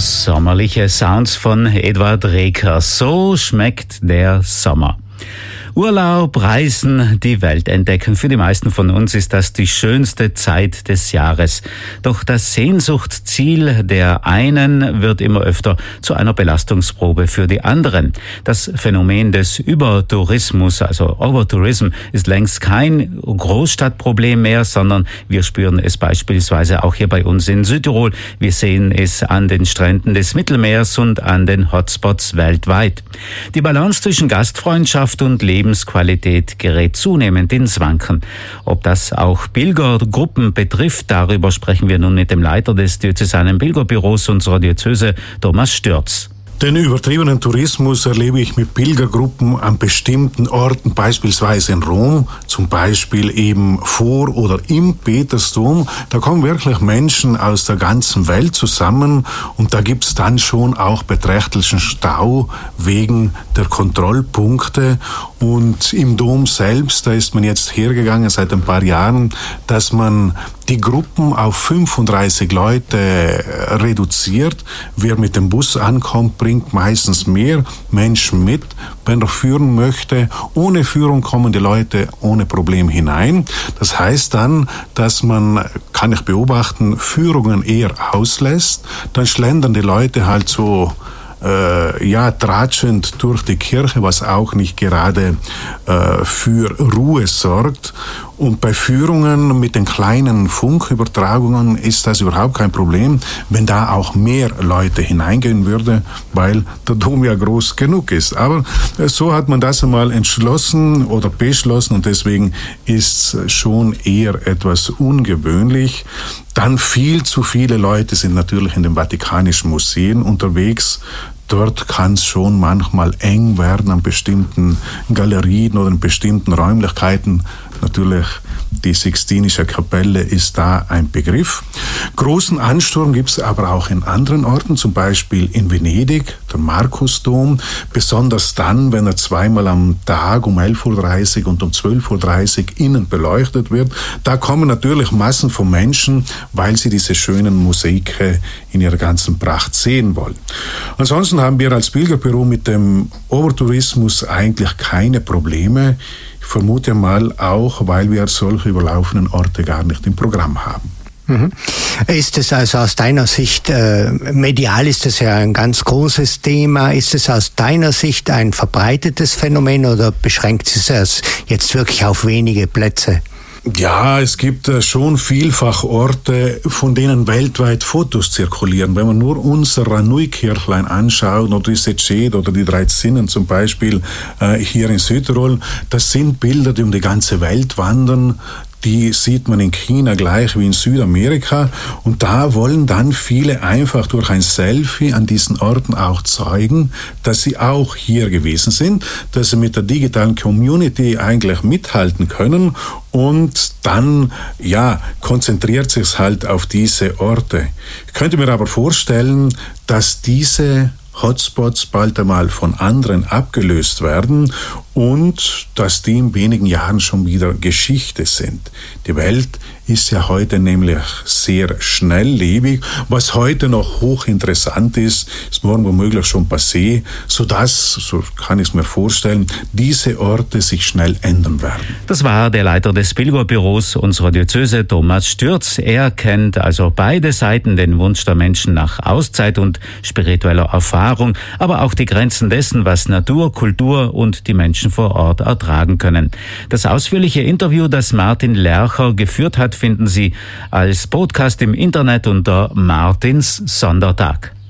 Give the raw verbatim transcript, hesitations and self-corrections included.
Sommerliche Sounds von Edward Reker. So schmeckt der Sommer. Urlaub, Reisen, die Welt entdecken. Für die meisten von uns ist das die schönste Zeit des Jahres. Doch das Sehnsuchtsziel der einen wird immer öfter zu einer Belastungsprobe für die anderen. Das Phänomen des Übertourismus, also Overtourism, ist längst kein Großstadtproblem mehr, sondern wir spüren es beispielsweise auch hier bei uns in Südtirol. Wir sehen es an den Stränden des Mittelmeers und an den Hotspots weltweit. Die Balance zwischen Gastfreundschaft und Leben Lebensqualität gerät zunehmend ins Wanken. Ob das auch Pilgergruppen betrifft, darüber sprechen wir nun mit dem Leiter des Diözesanen Pilgerbüros unserer Diözese, Thomas Stürz. Den übertriebenen Tourismus erlebe ich mit Pilgergruppen an bestimmten Orten, beispielsweise in Rom, zum Beispiel eben vor oder im Petersdom. Da kommen wirklich Menschen aus der ganzen Welt zusammen und da gibt es dann schon auch beträchtlichen Stau wegen der Kontrollpunkte. Und im Dom selbst, da ist man jetzt hergegangen seit ein paar Jahren, dass man die Gruppen auf fünfunddreißig Leute reduziert. Wer mit dem Bus ankommt, bringt meistens mehr Menschen mit, wenn er führen möchte. Ohne Führung kommen die Leute ohne Problem hinein. Das heißt dann, dass man, kann ich beobachten, Führungen eher auslässt. Dann schlendern die Leute halt so Äh, ja, tratschend durch die Kirche, was auch nicht gerade äh, für Ruhe sorgt. Und bei Führungen mit den kleinen Funkübertragungen ist das überhaupt kein Problem, wenn da auch mehr Leute hineingehen würde, weil der Dom ja groß genug ist. Aber äh, so hat man das einmal entschlossen oder beschlossen und deswegen ist es schon eher etwas ungewöhnlich. Dann viel zu viele Leute sind natürlich in den Vatikanischen Museen unterwegs. Dort kann es schon manchmal eng werden an bestimmten Galerien oder in bestimmten Räumlichkeiten. Natürlich, die Sixtinische Kapelle ist da ein Begriff. Großen Ansturm gibt es aber auch in anderen Orten, zum Beispiel in Venedig, der Markusdom. Besonders dann, wenn er zweimal am Tag um elf Uhr dreißig und um zwölf Uhr dreißig innen beleuchtet wird. Da kommen natürlich Massen von Menschen, weil sie diese schönen Mosaike in ihrer ganzen Pracht sehen wollen. Ansonsten haben wir als Pilgerbüro mit dem Overtourismus eigentlich keine Probleme. Ich vermute mal auch, weil wir solche überlaufenden Orte gar nicht im Programm haben. Mhm. Ist es also aus deiner Sicht, äh, medial ist es ja ein ganz großes Thema, ist es aus deiner Sicht ein verbreitetes Phänomen oder beschränkt es es jetzt wirklich auf wenige Plätze? Ja, es gibt schon vielfach Orte, von denen weltweit Fotos zirkulieren. Wenn man nur unser Ranui-Kirchlein anschaut oder die Secet oder die Drei Zinnen zum Beispiel äh, hier in Südtirol, das sind Bilder, die um die ganze Welt wandern. Die sieht man in China gleich wie in Südamerika und da wollen dann viele einfach durch ein Selfie an diesen Orten auch zeigen, dass sie auch hier gewesen sind, dass sie mit der digitalen Community eigentlich mithalten können und dann, ja, konzentriert sich halt auf diese Orte. Ich könnte mir aber vorstellen, dass diese Hotspots bald einmal von anderen abgelöst werden und dass die in wenigen Jahren schon wieder Geschichte sind. Die Welt ist ja heute nämlich sehr schnelllebig. Was heute noch hochinteressant ist, ist morgen womöglich schon passé, sodass, so kann ich es mir vorstellen, diese Orte sich schnell ändern werden. Das war der Leiter des Pilgerbüros unserer Diözese, Thomas Stürz. Er kennt also beide Seiten, den Wunsch der Menschen nach Auszeit und spiritueller Erfahrung, aber auch die Grenzen dessen, was Natur, Kultur und die Menschen vor Ort ertragen können. Das ausführliche Interview, das Martin Lercher geführt hat, finden Sie als Podcast im Internet unter Martins Sondertag.